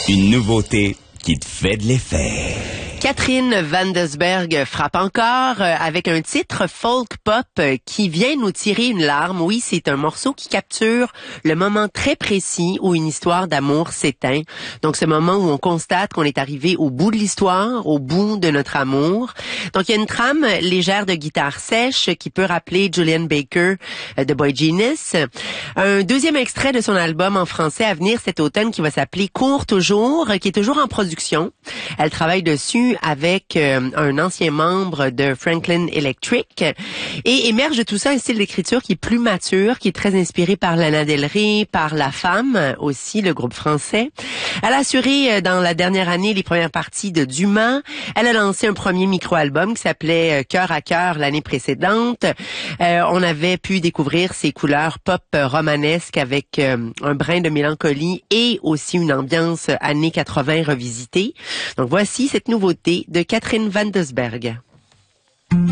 Une nouveauté qui te fait de l'effet. Catherine Vandesberg frappe encore avec un titre folk pop qui vient nous tirer une larme. Oui, c'est un morceau qui capture le moment très précis où une histoire d'amour s'éteint. Donc, ce moment où on constate qu'on est arrivé au bout de l'histoire, au bout de notre amour. Donc, il y a une trame légère de guitare sèche qui peut rappeler Julian Baker de Boy Genius. Un deuxième extrait de son album en français à venir cet automne qui va s'appeler Cours toujours, qui est toujours en production. Elle travaille dessus avec un ancien membre de Franklin Electric et émerge de tout ça un style d'écriture qui est plus mature, qui est très inspiré par Lana Del Rey, par La Femme aussi, le groupe français. Elle a assuré dans la dernière année les premières parties de Dumas. Elle a lancé un premier micro-album qui s'appelait Cœur à cœur l'année précédente. On avait pu découvrir ses couleurs pop romanesques avec un brin de mélancolie et aussi une ambiance années 80 revisitée. Donc voici cette nouveauté de Catherine Vandesberg.